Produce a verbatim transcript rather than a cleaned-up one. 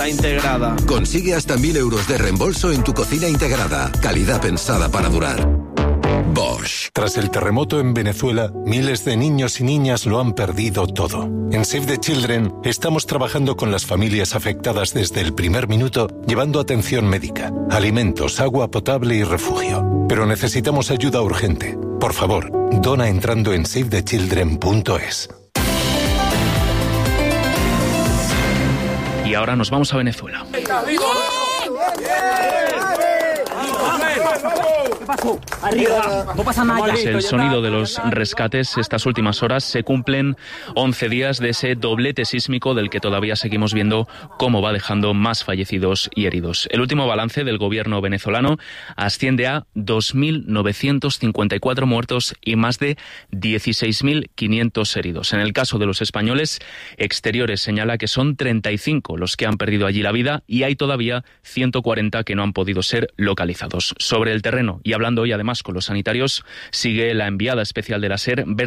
Limpieza integrada. Consigue hasta mil euros de reembolso en tu cocina integrada. Calidad pensada para durar. Bosch. Tras el terremoto en Venezuela, miles de niños y niñas lo han perdido todo. En Save the Children estamos trabajando con las familias afectadas desde el primer minuto, llevando atención médica, alimentos, agua potable y refugio. Pero necesitamos ayuda urgente. Por favor, dona entrando en save the children punto es. Y ahora nos vamos a Venezuela. ¿Qué pasó? Arriba, no pasa nada. Es el sonido de los rescates. Estas últimas horas se cumplen once días de ese doblete sísmico del que todavía seguimos viendo cómo va dejando más fallecidos y heridos. El último balance del gobierno venezolano asciende a dos mil novecientos cincuenta y cuatro muertos y más de dieciséis mil quinientos heridos. En el caso de los españoles, Exteriores señala que son treinta y cinco los que han perdido allí la vida y hay todavía ciento cuarenta que no han podido ser localizados. Sobre el terreno y hablando hoy además con los sanitarios, sigue la enviada especial de la SER,